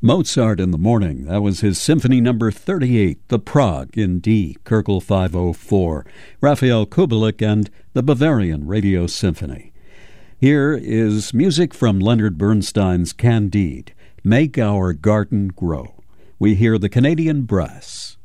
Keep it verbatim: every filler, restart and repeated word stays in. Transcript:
Mozart in the Morning. That was his Symphony Number thirty-eight, the Prague in D, Köchel five oh four, Raphael Kubelik and the Bavarian Radio Symphony. Here is music from Leonard Bernstein's Candide, Make Our Garden Grow. We hear the Canadian Brass.